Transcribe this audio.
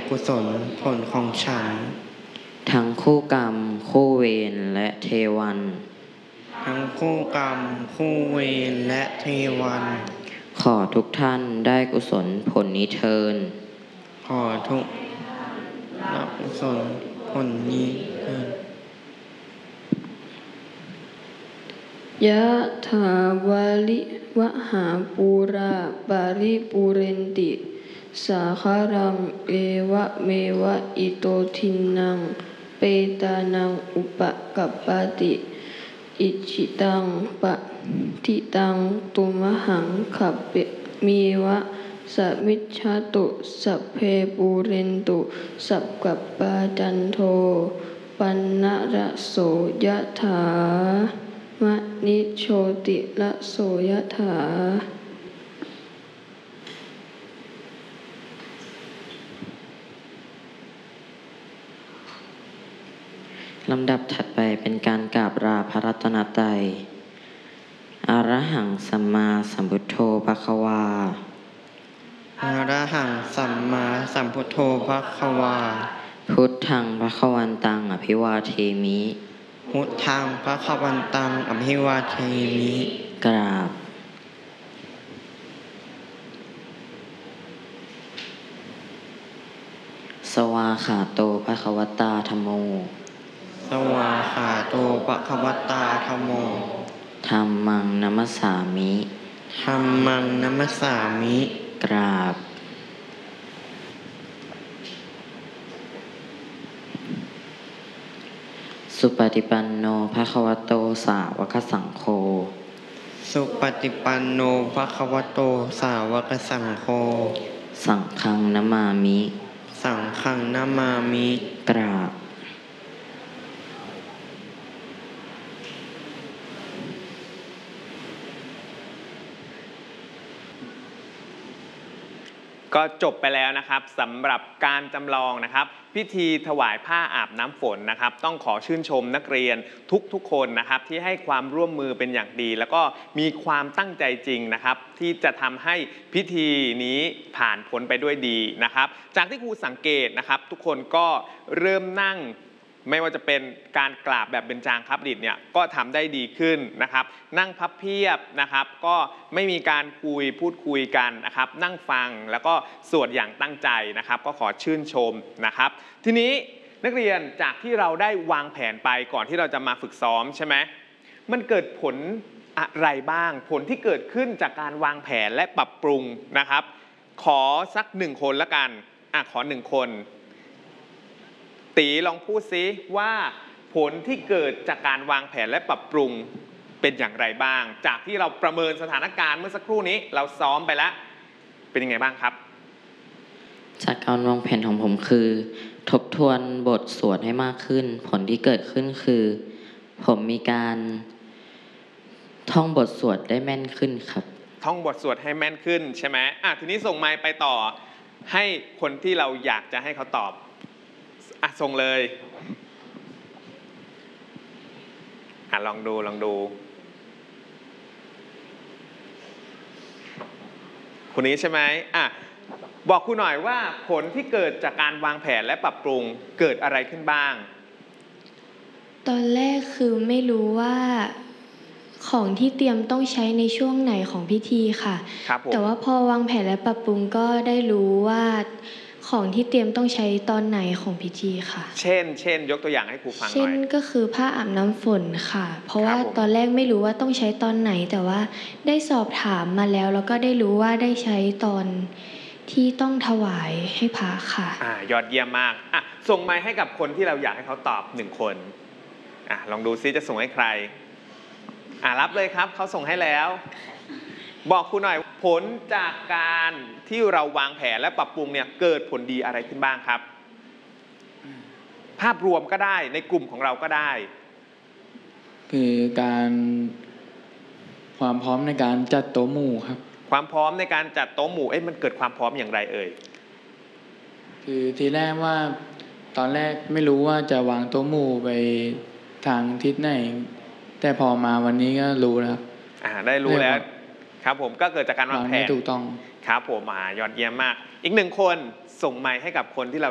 กุศลผลของฉันทั้งคู่กรรมคู่เวรและเทวันทั้งคู่กรรมคู่เวรและเทวันขอทุกท่านได้กุศลผลนี้เทินขอทุกรับกุศลผลนี้เทินยะถาวาลิวหาปูราปาริปุเรนติสาคารังเอวะเมวะอิโตทินังเปตานังอุปกัปปติอิจิตังปะทิตังตุมหังคัปเปมีวะสัมมิจฉาตุสัพเพปูเรนตุสัพกัปปาจันโทปันนะระโสยะถามะนิโชติละโสยถาลำดับถัดไปเป็นการกราบลาพระรัตนตรัยอะระหังสัมมาสัมพุทโธภควาอะระหังสัมมาสัมพุทโธภควาพุทธังภควันตังอภิวาเทมิพุทธังภควันตังอภิวาเทมิกราบสวาขาโตภควตาธัมโมสวาขาโตภควตาธัมโมธัมมังนัมสสามิธัมมังนัมสสามิกราบสุปฏิปันโนภควโตสาวกสังโฆสุปฏิปันโนภควโตสาวกสังโฆสังฆังนะมามิสังฆังนะมามิกราบก็จบไปแล้วนะครับสำหรับการจำลองนะครับพิธีถวายผ้าอาบน้ำฝนนะครับต้องขอชื่นชมนักเรียนทุกคนนะครับที่ให้ความร่วมมือเป็นอย่างดีแล้วก็มีความตั้งใจจริงนะครับที่จะทำให้พิธีนี้ผ่านพ้นไปด้วยดีนะครับจากที่ครูสังเกตนะครับทุกคนก็เริ่มนั่งไม่ว่าจะเป็นการกราบแบบเบญจางคประดิษฐ์เนี่ยก็ทำได้ดีขึ้นนะครับนั่งพับเพียบนะครับก็ไม่มีการพูดคุยกันนะครับนั่งฟังแล้วก็สวดอย่างตั้งใจนะครับก็ขอชื่นชมนะครับทีนี้นักเรียนจากที่เราได้วางแผนไปก่อนที่เราจะมาฝึกซ้อมใช่ไหมมันเกิดผลอะไรบ้างผลที่เกิดขึ้นจากการวางแผนและปรับปรุงนะครับขอสัก1คนละกันขอ1คนตีลองพูดซิว่าผลที่เกิดจากการวางแผนและปรับปรุงเป็นอย่างไรบ้างจากที่เราประเมินสถานการณ์เมื่อสักครู่นี้เราซ้อมไปแล้วเป็นยังไงบ้างครับจากการวางแผนของผมคือทบทวนบทสวดให้มากขึ้นผลที่เกิดขึ้นคือผมมีการท่องบทสวดได้แม่นขึ้นครับท่องบทสวดให้แม่นขึ้นใช่ไหมทีนี้ส่งไมค์ไปต่อให้คนที่เราอยากจะให้เขาตอบส่งเลยลองดูคนนี้ใช่ไหมบอกครูหน่อยว่าผลที่เกิดจากการวางแผนและปรับปรุงเกิดอะไรขึ้นบ้างตอนแรกคือไม่รู้ว่าของที่เตรียมต้องใช้ในช่วงไหนของพิธีค่ะแต่ว่าพอวางแผนและปรับปรุงก็ได้รู้ว่าของที่เตรียมต้องใช้ตอนไหนของพิธีค่ะเช่นยกตัวอย่างให้ครูฟังหน่อยเช่นก็คือผ้าอาบน้ำฝนค่ะเพราะว่าตอนแรกไม่รู้ว่าต้องใช้ตอนไหนแต่ว่าได้สอบถามมาแล้วก็ได้รู้ว่าได้ใช้ตอนที่ต้องถวายให้พระค่ะยอดเยี่ยมมากส่งไมค์ให้กับคนที่เราอยากให้เขาตอบ1คนลองดูซิจะส่งให้ใครรับเลยครับเขาส่งให้แล้วบอกครูหน่อยผลจากการที่เราวางแผนและปรับปรุงเนี่ยเกิดผลดีอะไรขึ้นบ้างครับภาพรวมก็ได้ในกลุ่มของเราก็ได้คือการความพร้อมในการจัดโต๊ะหมู่ครับความพร้อมในการจัดโต๊ะหมู่มันเกิดความพร้อมอย่างไรเอ่ยคือทีแรกว่าตอนแรกไม่รู้ว่าจะวางโต๊ะหมู่ไปทางทิศไหนแต่พอมาวันนี้ก็รู้แล้วได้รู้แล้วครับผมก็เกิดจากการวางแผนถูกต้องครับผมยอดเยี่ยมมากอีก1คนส่งไมค์ให้กับคนที่เรา